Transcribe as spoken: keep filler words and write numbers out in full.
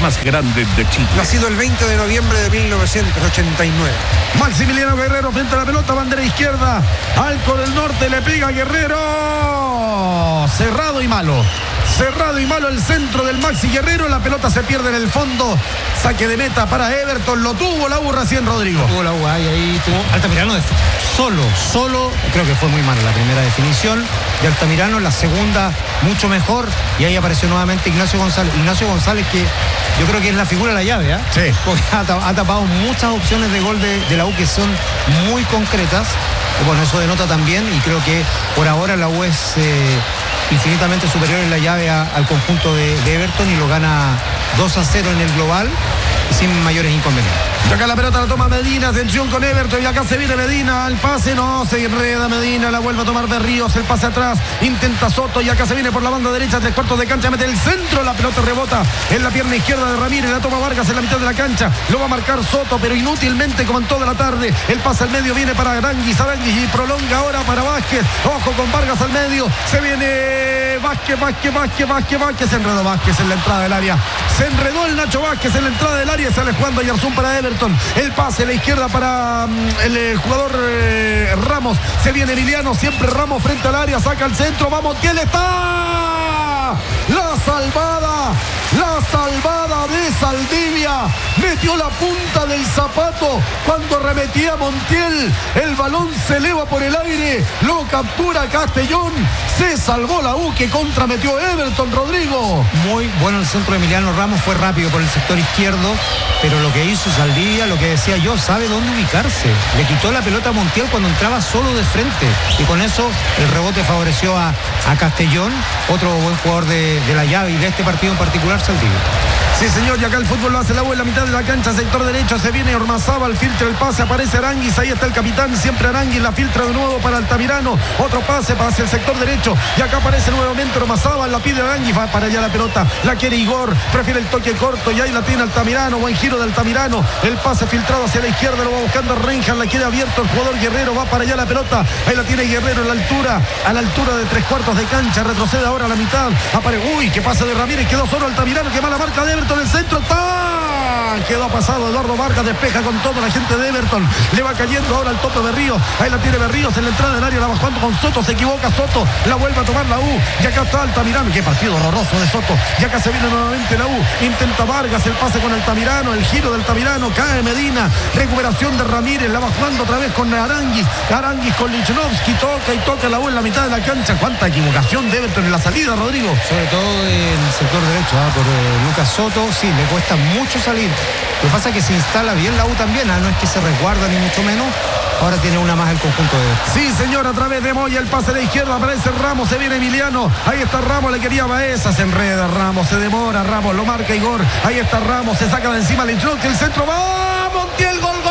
más grandes de Chile. Nacido el veinte de noviembre de mil novecientos ochenta y nueve. Maximiliano Guerrero frente a la pelota, bandera izquierda. Alco del Norte le pega a Guerrero. Cerrado y malo. Cerrado y malo el centro del Maxi Guerrero. La pelota se pierde en el fondo. Saque de meta para Everton. Lo tuvo la U recién, Rodrigo. Tuvo la U ahí, ahí tuvo Altamirano de solo, solo. Creo que fue muy mala la primera definición de Altamirano. La segunda, mucho mejor. Y ahí apareció nuevamente Ignacio González. Ignacio González, que yo creo que es la figura de la llave, ¿eh? Sí. Porque ha, ha tapado muchas opciones de gol de, de la U que son muy concretas. Y bueno, eso denota también. Y creo que por ahora la U es eh, infinitamente superior en la llave a, al conjunto de, de Everton y lo gana dos a cero en el global sin mayores inconvenientes. Y acá la pelota la toma Medina, atención con Everton, y acá se viene Medina, el pase no, se enreda Medina, la vuelve a tomar Berríos, el pase atrás, intenta Soto, y acá se viene por la banda derecha, tres cuartos de cancha, mete el centro, la pelota rebota en la pierna izquierda de Ramírez, la toma Vargas en la mitad de la cancha, lo va a marcar Soto, pero inútilmente como en toda la tarde, el pase al medio viene para Aranguis, Aranguis y prolonga ahora para Vázquez, ojo con Vargas al medio, se viene Vázquez, Vázquez, Vázquez, Vázquez, Vázquez, se enredó Vázquez en la entrada del área, se enredó el Nacho Vázquez en la entrada del área, sale jugando Yarzún para Everton, el pase a la izquierda para um, el eh, jugador eh, Ramos, se viene Emiliano, siempre Ramos frente al área, saca el centro, vamos, ¿quién está? La salvada, la salvada de Saldivia, metió la punta del zapato cuando remetía Montiel, el balón se eleva por el aire, lo captura Castellón, se salvó la U que contrametió Everton, Rodrigo. Muy bueno el centro de Emiliano Ramos, fue rápido por el sector izquierdo, pero lo que hizo Saldivia, lo que decía yo, sabe dónde ubicarse, le quitó la pelota a Montiel cuando entraba solo de frente y con eso el rebote favoreció a, a Castellón, otro buen jugador de, de la llave y de este partido en particular, Saldivia. Sí, señor, y acá el fútbol lo hace la U en la mitad de la cancha, sector derecho, se viene Ormazábal, filtra el pase, aparece Aranguis, ahí está el capitán, siempre Aranguis, la filtra de nuevo para Altamirano, otro pase para hacia el sector derecho, y acá aparece nuevamente Ormazábal, la pide Aranguis, va para allá la pelota, la quiere Igor, prefiere el toque corto, y ahí la tiene Altamirano, buen giro de Altamirano, el pase filtrado hacia la izquierda, lo va buscando Reinhardt, la quiere abierto el jugador Guerrero, va para allá la pelota, ahí la tiene Guerrero a la altura, a la altura de tres cuartos de cancha, retrocede ahora a la mitad, aparece, uy, qué pase de Ramírez, quedó solo Altamirano, qué mala marca de Everton, el centro está, quedó pasado Eduardo Vargas, despeja con toda la gente de Everton, le va cayendo ahora el tope Berríos, ahí la tiene Berríos en la entrada del área, la va jugando con Soto, se equivoca Soto, la vuelve a tomar la U, y acá está Altamirano, qué partido horroroso de Soto, y acá se viene nuevamente la U, intenta Vargas, el pase con Altamirano, el giro de Altamirano, cae Medina, recuperación de Ramírez, la va jugando otra vez con Aranguis, Aranguis con Lichnowsky, toca y toca la U en la mitad de la cancha, cuánta equivocación de Everton en la salida, Rodrigo. Sobre todo en el sector derecho, ¿eh? por eh, Lucas Soto, sí, le cuesta mucho salir. Lo que pasa es que se instala bien la U también, ¿eh? No es que se resguarda ni mucho menos. Ahora tiene una más el conjunto de... Sí, señor, a través de Moya, el pase de izquierda, aparece Ramos, se viene Emiliano, ahí está Ramos, le quería Baeza, se enreda Ramos, se demora Ramos, lo marca Igor, ahí está Ramos, se saca de encima Lichnowsky, el centro, va, Montiel, gol.